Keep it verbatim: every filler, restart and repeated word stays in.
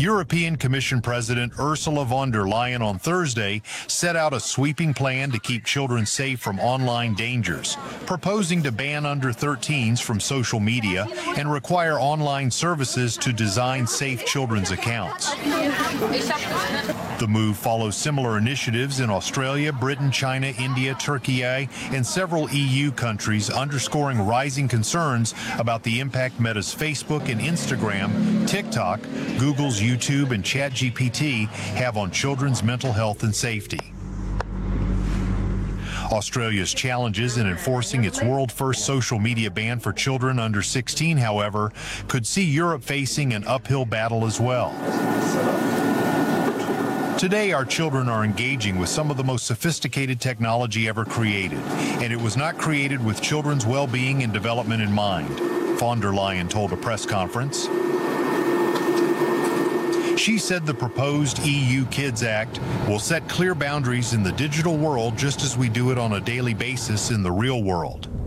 European Commission President Ursula von der Leyen on Thursday set out a sweeping plan to keep children safe from online dangers, proposing to ban under thirteens from social media and require online services to design safe children's accounts. The move follows similar initiatives in Australia, Britain, China, India, Turkey, and several E U countries, underscoring rising concerns about the impact Meta's Facebook and Instagram, TikTok, Google's YouTube, and ChatGPT have on children's mental health and safety. Australia's challenges in enforcing its world-first social media ban for children under sixteen, however, could see Europe facing an uphill battle as well. Today, our children are engaging with some of the most sophisticated technology ever created, and it was not created with children's well-being and development in mind, von der Leyen told a press conference. She said the proposed E U Kids Act will set clear boundaries in the digital world just as we do it on a daily basis in the real world.